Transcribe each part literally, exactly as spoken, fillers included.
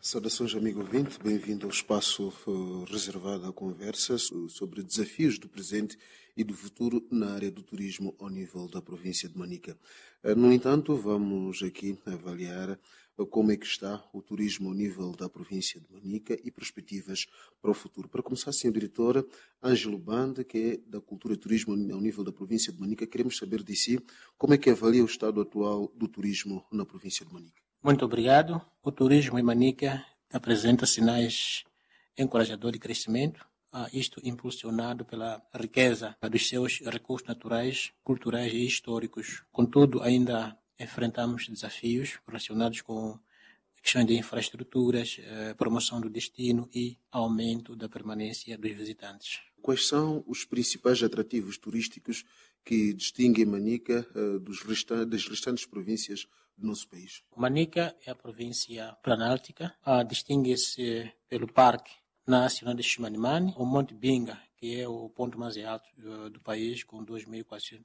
Saudações, amigo ouvinte, bem-vindo ao espaço uh, reservado à conversa sobre desafios do presente e do futuro na área do turismo ao nível da província de Manica. Uh, no entanto, vamos aqui avaliar uh, como é que está o turismo ao nível da província de Manica e perspectivas para o futuro. Para começar, senhor diretor, Ângelo Banda, que é da Cultura e Turismo ao nível da província de Manica, queremos saber de si como é que avalia o estado atual do turismo na província de Manica. Muito obrigado. O turismo em Manica apresenta sinais encorajadores de crescimento, isto impulsionado pela riqueza dos seus recursos naturais, culturais e históricos. Contudo, ainda enfrentamos desafios relacionados com questões de infraestruturas, promoção do destino e aumento da permanência dos visitantes. Quais são os principais atrativos turísticos que distinguem Manica uh, dos resta- das restantes províncias do nosso país? Manica é a província planáltica, uh, distingue-se pelo Parque Nacional de Chimanimani, o Monte Binga, que é o ponto mais alto uh, do país, com dois mil quatrocentos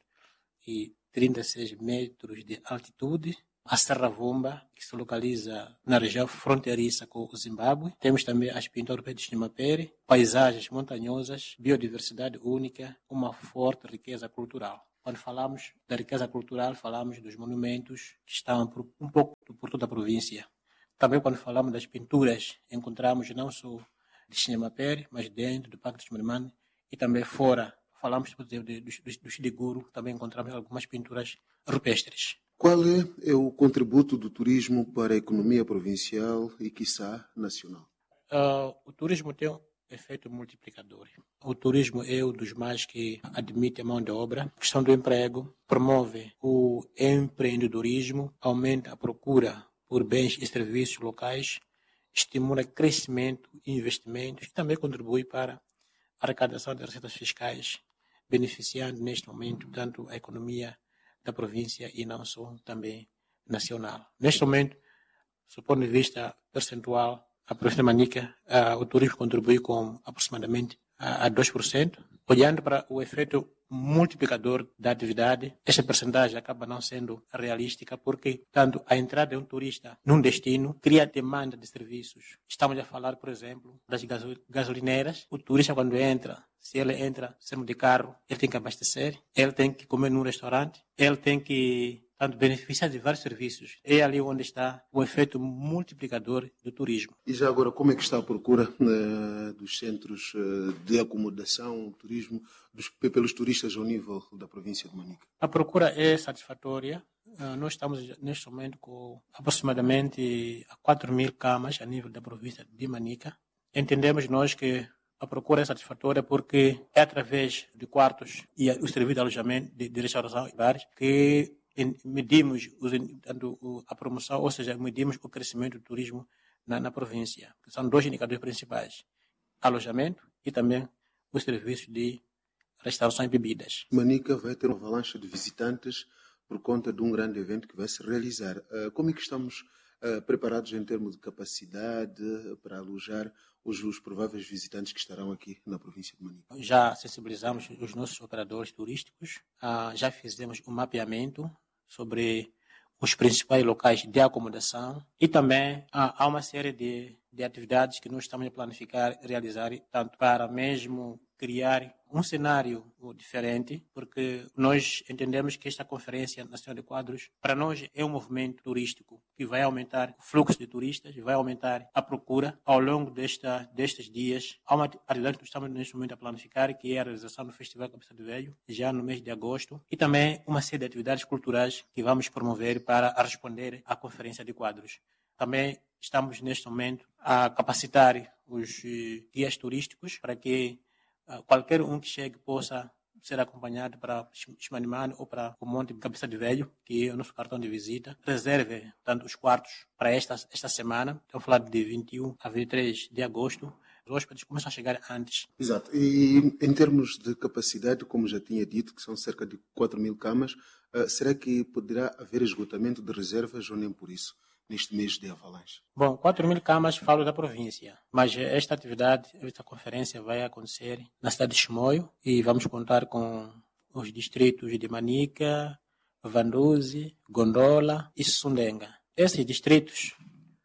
e trinta e seis metros de altitude. A Serra Vomba, que se localiza na região fronteiriça com o Zimbábue. Temos também as pinturas de Chinamapere, paisagens montanhosas, biodiversidade única, uma forte riqueza cultural. Quando falamos da riqueza cultural, falamos dos monumentos que estão por, um pouco por toda a província. Também quando falamos das pinturas, encontramos não só de Chinamapere, mas dentro do Parque de Chimanimani e também fora. Falamos, por exemplo, de, dos, dos Xiriguru, também encontramos algumas pinturas rupestres. Qual é, é o contributo do turismo para a economia provincial e, quiçá, nacional? Uh, o turismo tem um efeito multiplicador. O turismo é um dos mais que admite a mão de obra. A questão do emprego promove o empreendedorismo, aumenta a procura por bens e serviços locais, estimula crescimento e investimentos e também contribui para a arrecadação de receitas fiscais, beneficiando neste momento tanto a economia da província e não só também nacional. Neste momento, do ponto de vista percentual, a província de Manica, uh, o turismo contribui com aproximadamente uh, a dois por cento. Olhando para o efeito multiplicador da atividade, esta percentagem acaba não sendo realística porque, tanto a entrada de um turista num destino cria demanda de serviços. Estamos a falar, por exemplo, das gasol- gasolineiras. O turista, quando entra, se ele entra sendo de carro, ele tem que abastecer, ele tem que comer num restaurante, ele tem que tanto beneficiar de vários serviços. É ali onde está o efeito multiplicador do turismo. E já agora, como é que está a procura uh, dos centros uh, de acomodação, turismo, dos, pelos turistas ao nível da província de Manica? A procura é satisfatória. Uh, nós estamos neste momento com aproximadamente quatro mil camas a nível da província de Manica. Entendemos nós que a procura é satisfatória porque é através de quartos e os serviços de alojamento, de, de restauração e bares, que medimos os, tanto a promoção, ou seja, medimos o crescimento do turismo na, na província. São dois indicadores principais: alojamento e também os serviços de restauração e bebidas. Manica vai ter uma avalanche de visitantes por conta de um grande evento que vai se realizar. Uh, como é que estamos uh, preparados em termos de capacidade para alojar os, os prováveis visitantes que estarão aqui na província de Manica? Já sensibilizamos os nossos operadores turísticos, uh, já fizemos um mapeamento sobre os principais locais de acomodação e também uh, há uma série de, de atividades que nós estamos a planificar realizar, tanto para mesmo criar um cenário diferente, porque nós entendemos que esta Conferência Nacional de Quadros, para nós, é um movimento turístico que vai aumentar o fluxo de turistas, vai aumentar a procura ao longo desta, destes dias. Há uma atividade que nós estamos neste momento a planificar, que é a realização do Festival Cabeça de Velho, já no mês de agosto, e também uma série de atividades culturais que vamos promover para responder à Conferência de Quadros. Também estamos neste momento a capacitar os guias turísticos para que Uh, qualquer um que chegue possa ser acompanhado para Chimanimani ou para o Monte Cabeça de Velho, que é o nosso cartão de visita. Reserve tanto os quartos para esta, esta semana, estamos falando de vinte e um a vinte e três de agosto. Os hóspedes começam a chegar antes. Exato. E em termos de capacidade, como já tinha dito, que são cerca de quatro mil camas, uh, será que poderá haver esgotamento de reservas ou nem por isso? Neste mês de avalanche? Bom, quatro mil camas falo da província, mas esta atividade, esta conferência vai acontecer na cidade de Chimoio e vamos contar com os distritos de Manica, Vanduzi, Gondola e Sundenga. Esses distritos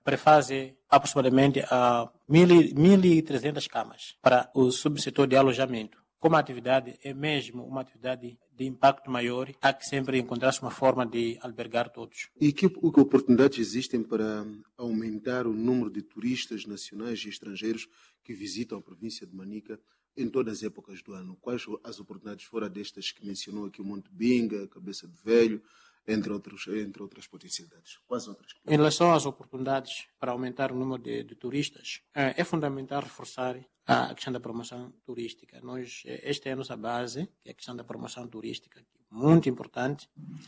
prefaz aproximadamente a mil e trezentas camas para o subsetor de alojamento. Como a atividade é mesmo uma atividade de impacto maior, há que sempre encontrar-se uma forma de albergar todos. E que, que oportunidades existem para aumentar o número de turistas nacionais e estrangeiros que visitam a província de Manica em todas as épocas do ano? Quais as oportunidades fora destas que mencionou aqui, o Monte Binga, Cabeça de Velho, entre, outros, entre outras potencialidades? Quais outras? Em relação às oportunidades para aumentar o número de, de turistas, é fundamental reforçar a questão da promoção turística. Nós, esta é a nossa base, que é a questão da promoção turística, muito importante.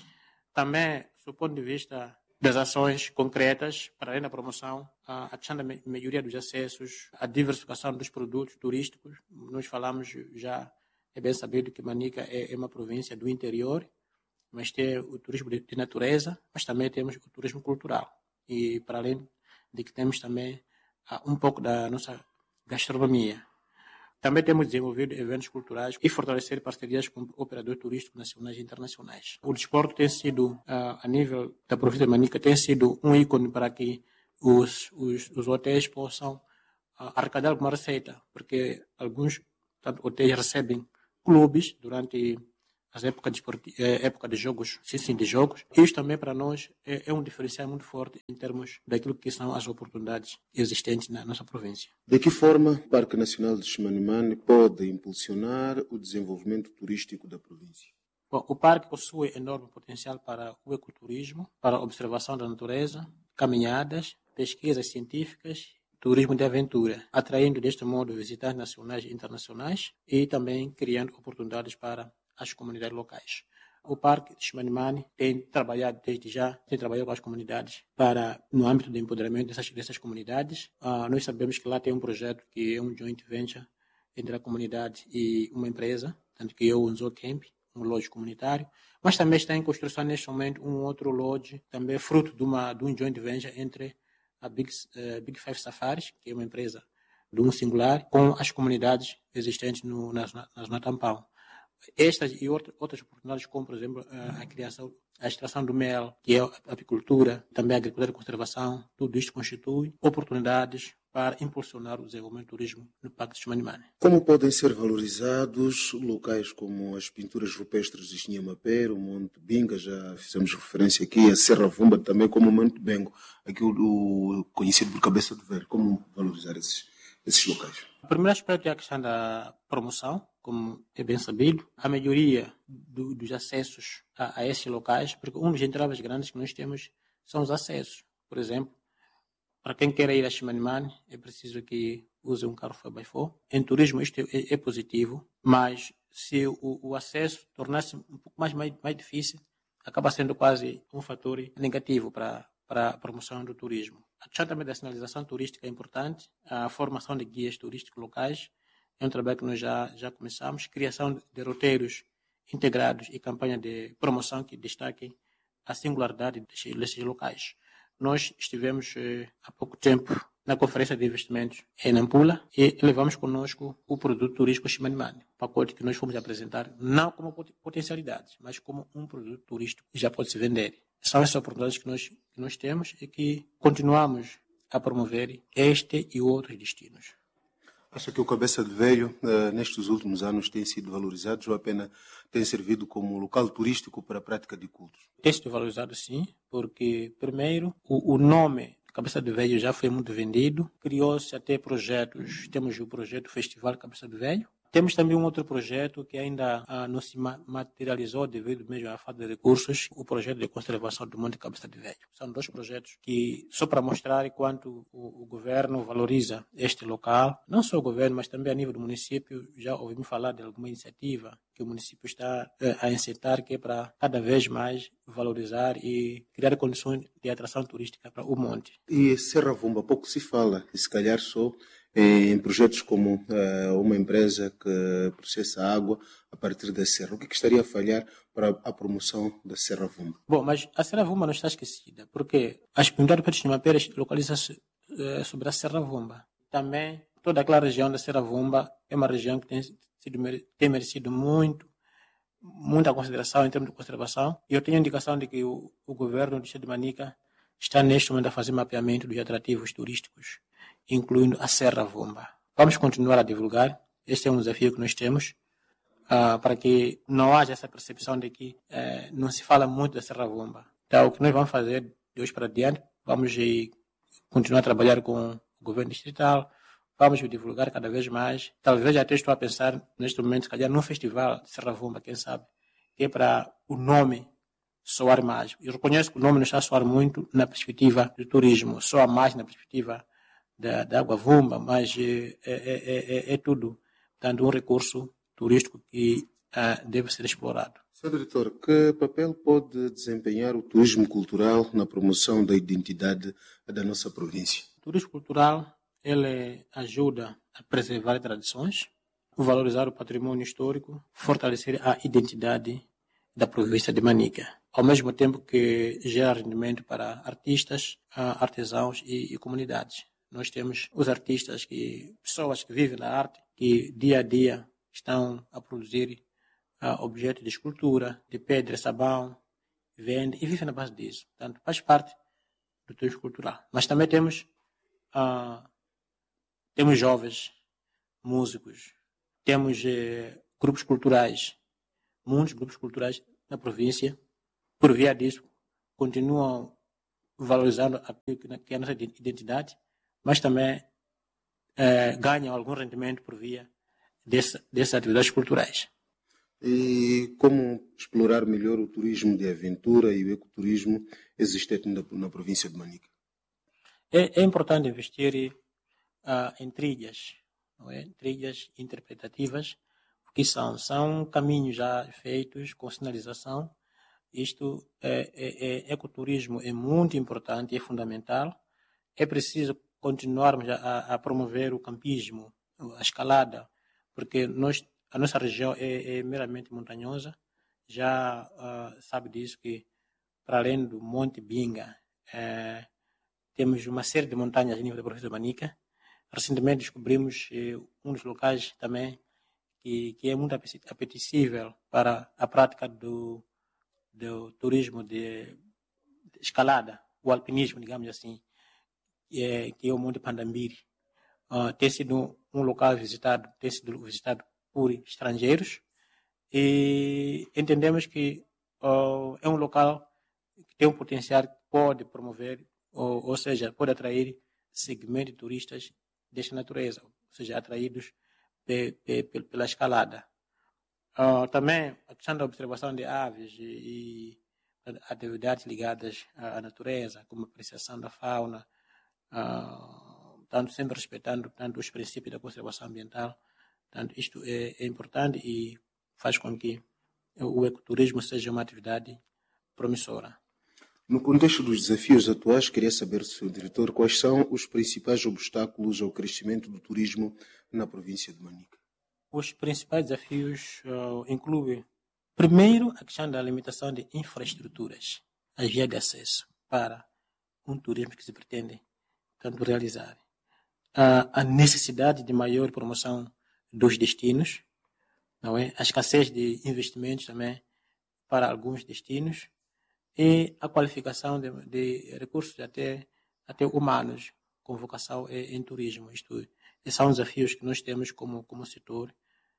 Também, do ponto de vista das ações concretas, para além da promoção, a questão da melhoria dos acessos, a diversificação dos produtos turísticos. Nós falamos já, é bem sabido que Manica é uma província do interior, mas tem o turismo de natureza, mas também temos o turismo cultural. E, para além de que temos também um pouco da nossa gastronomia. Também temos desenvolvido eventos culturais e fortalecer parcerias com operadores turísticos nacionais e internacionais. O desporto tem sido, a nível da província de Manica, tem sido um ícone para que os, os, os hotéis possam arrecadar alguma receita, porque alguns tanto, hotéis recebem clubes durante as épocas de, época de jogos, sim, sim, de jogos. Isso também para nós é, é um diferencial muito forte em termos daquilo que são as oportunidades existentes na nossa província. De que forma o Parque Nacional de Chimanimani pode impulsionar o desenvolvimento turístico da província? Bom, o parque possui enorme potencial para o ecoturismo, para a observação da natureza, caminhadas, pesquisas científicas, turismo de aventura, atraindo deste modo visitantes nacionais e internacionais e também criando oportunidades para as comunidades locais. O Parque de Chimanimani tem trabalhado desde já, tem trabalhado com as comunidades para, no âmbito do empoderamento dessas, dessas comunidades. Uh, nós sabemos que lá tem um projeto que é um joint venture entre a comunidade e uma empresa, tanto que é o Unzo Camp, um lodge comunitário, mas também está em construção neste momento um outro lodge, também fruto de, uma, de um joint venture entre a Big, uh, Big Five Safaris, que é uma empresa de um singular, com as comunidades existentes no, nas, nas Natampão. Estas e outras oportunidades, como, por exemplo, a criação, a extração do mel, que é a apicultura, também a agricultura de conservação, tudo isto constitui oportunidades para impulsionar o desenvolvimento do turismo no Parque de Chimanimani. Como podem ser valorizados locais como as pinturas rupestres de Chinhamapé, o Monte Binga, já fizemos referência aqui, a Serra Vumba também como o Monte Bengo, aqui o, o conhecido por Cabeça de Velho. Como valorizar esses, esses locais? O primeiro aspecto é a questão da promoção, como é bem sabido, a melhoria do, dos acessos a, a esses locais, porque um dos entraves grandes que nós temos são os acessos. Por exemplo, para quem quer ir a Chimanimani, é preciso que use um carro four by four. Em turismo isto é, é positivo, mas se o, o acesso tornar-se um pouco mais, mais, mais difícil, acaba sendo quase um fator negativo para, para a promoção do turismo. A questão também da sinalização turística é importante, a formação de guias turísticos locais, é um trabalho que nós já, já começamos, criação de roteiros integrados e campanha de promoção que destaquem a singularidade desses, desses locais. Nós estivemos eh, há pouco tempo na Conferência de Investimentos em Nampula e levamos conosco o produto turístico Chimanimani, pacote que nós fomos apresentar não como potencialidades, mas como um produto turístico que já pode se vender. São essas oportunidades que nós, que nós temos e que continuamos a promover este e outros destinos. Acha que o Cabeça de Velho, uh, nestes últimos anos, tem sido valorizado ou apenas tem servido como local turístico para a prática de cultos? Tem sido valorizado, sim, porque, primeiro, o, o nome Cabeça de Velho já foi muito vendido, criou-se até projetos, temos o projeto Festival Cabeça de Velho, temos também um outro projeto que ainda ah, não se materializou devido mesmo à falta de recursos, o projeto de conservação do Monte Cabeça de Velho. São dois projetos que, só para mostrar quanto o, o governo valoriza este local, não só o governo, mas também a nível do município, já ouvimos falar de alguma iniciativa que o município está eh, a encetar, que é para cada vez mais valorizar e criar condições de atração turística para o monte. E Serra Vumba, pouco se fala, e se calhar só em projetos como uh, uma empresa que processa água a partir da serra. O que, que estaria a falhar para a promoção da Serra Vumba? Bom, mas a Serra Vumba não está esquecida, porque as pinturas de Chimanimani localizam-se uh, sobre a Serra Vumba. Também toda aquela região da Serra Vumba é uma região que tem, sido, tem merecido muito, muita consideração em termos de conservação. E eu tenho indicação de que o, o governo do Estado de Manica está neste momento a fazer mapeamento dos atrativos turísticos, incluindo a Serra Vomba. Vamos continuar a divulgar. Este é um desafio que nós temos, uh, para que não haja essa percepção de que uh, não se fala muito da Serra Vomba. Então, o que nós vamos fazer de hoje para diante, vamos eh, continuar a trabalhar com o governo distrital, vamos divulgar cada vez mais. Talvez até estou a pensar, neste momento, se calhar, num festival de Serra Vomba, quem sabe, que é para o nome soar mais. Eu reconheço que o nome não está a soar muito na perspectiva do turismo, soa mais na perspectiva da, da água Vomba, mas é, é, é, é, é tudo, portanto, um recurso turístico que uh, deve ser explorado. senhor Diretor, que papel pode desempenhar o turismo cultural na promoção da identidade da nossa província? O turismo cultural, ele ajuda a preservar tradições, valorizar o patrimônio histórico, fortalecer a identidade da província de Manica, ao mesmo tempo que gera rendimento para artistas, artesãos e, e comunidades. Nós temos os artistas, que pessoas que vivem na arte, que dia a dia estão a produzir uh, objetos de escultura, de pedra, sabão, vendem e vivem na base disso. Portanto, faz parte do turismo cultural. Mas também temos, uh, temos jovens, músicos, temos uh, grupos culturais, muitos grupos culturais na província, por via disso, continuam valorizando aquilo que é a nossa identidade, mas também uh, ganham algum rendimento por via desse, dessas atividades culturais. E como explorar melhor o turismo de aventura e o ecoturismo existente na, na província de Manica? É, é importante investir uh, em trilhas, não é? Trilhas interpretativas, que são, são caminhos já feitos com sinalização. Isto é, é, é ecoturismo é muito importante, é fundamental. É preciso continuarmos a, a promover o campismo, a escalada, porque nós, a nossa região é, é meramente montanhosa. Já uh, sabe disso que, para além do Monte Binga, é, temos uma série de montanhas a nível da província de Manica. Recentemente descobrimos eh, um dos locais também que, que é muito apetecível para a prática do, do turismo de, de escalada, o alpinismo, digamos assim, que é, que é o Monte Pandambiri. Uh, tem sido um local visitado, tem sido visitado por estrangeiros, e entendemos que uh, é um local que tem um potencial que pode promover, ou, ou seja, pode atrair segmentos de turistas desta natureza, ou seja, atraídos pe, pe, pe, pela escalada. Uh, também a questão da observação de aves e, e atividades ligadas à natureza, como a apreciação da fauna, uh, tanto sempre respeitando tanto os princípios da conservação ambiental. Tanto isto é, é importante e faz com que o ecoturismo seja uma atividade promissora. No contexto dos desafios atuais, queria saber, senhor Diretor, quais são os principais obstáculos ao crescimento do turismo na província de Manica? Os principais desafios uh, incluem, primeiro, a questão da limitação de infraestruturas, as vias de acesso para um turismo que se pretende tanto realizar. Uh, a necessidade de maior promoção dos destinos, não é? A escassez de investimentos também para alguns destinos, e a qualificação de, de recursos até, até humanos com vocação em, em turismo. Isto são desafios que nós temos como, como setor.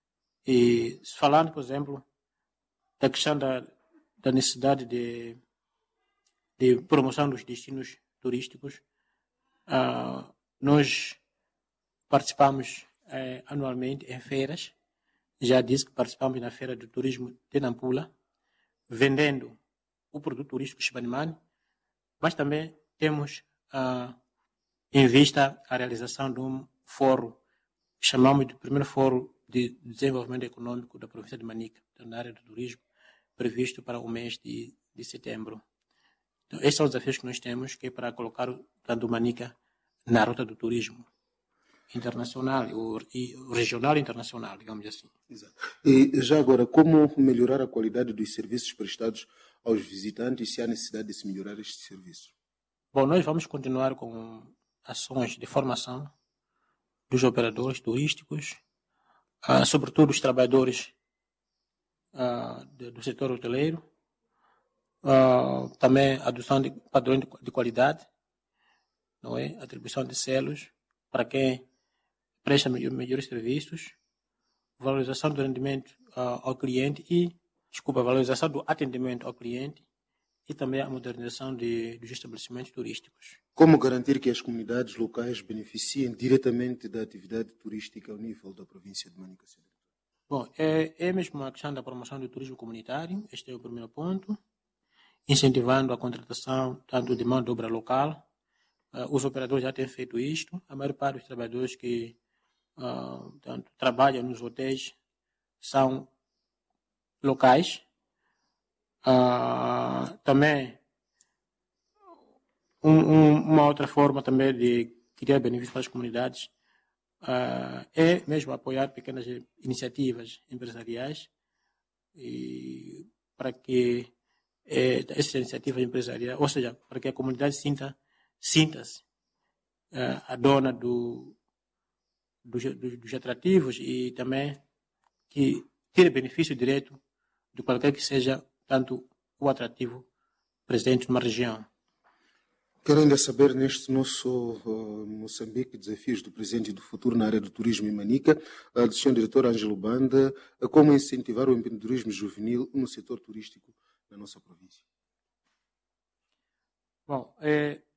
E falando, por exemplo, da questão da, da necessidade de, de promoção dos destinos turísticos, uh, nós participamos uh, anualmente em feiras. Já disse que participamos na Feira do Turismo de Nampula, vendendo o produto turístico Chibanimani, mas também temos uh, em vista a realização de um fórum, que chamamos de primeiro fórum de desenvolvimento econômico da província de Manica, na área do turismo, previsto para o mês de, de setembro. Então, esses são os desafios que nós temos, que é para colocar tanto Manica na rota do turismo internacional, ou, e, regional e internacional, digamos assim. Exato. E já agora, como melhorar a qualidade dos serviços prestados aos visitantes, se há necessidade de se melhorar este serviço? Bom, nós vamos continuar com ações de formação dos operadores turísticos, uh, sobretudo os trabalhadores uh, do, do setor hoteleiro. uh, também a adoção de padrões de, de qualidade, não é? Atribuição de selos para quem presta melhor, melhores serviços, valorização do rendimento uh, ao cliente e, desculpa, valorização do atendimento ao cliente e também a modernização de, dos estabelecimentos turísticos. Como garantir que as comunidades locais beneficiem diretamente da atividade turística ao nível da província de Manica? Bom, é, é mesmo uma questão da promoção do turismo comunitário, este é o primeiro ponto, incentivando a contratação tanto de mão de obra local. Uh, os operadores já têm feito isto, a maior parte dos trabalhadores que uh, tanto, trabalham nos hotéis são locais. Uh, também um, um, uma outra forma também de criar benefícios para as comunidades uh, é mesmo apoiar pequenas iniciativas empresariais e para que eh, essas iniciativas empresariais, ou seja, para que a comunidade sinta sinta-se uh, a dona do, dos, dos, dos atrativos e também que tire benefício direto de qualquer que seja tanto o atrativo presente numa região. Quero ainda saber, neste nosso uh, Moçambique, desafios do presente e do futuro na área do turismo em Manica, uh, do senhor diretor Ângelo Banda, uh, como incentivar o empreendedorismo juvenil no setor turístico na nossa província? Bom, é,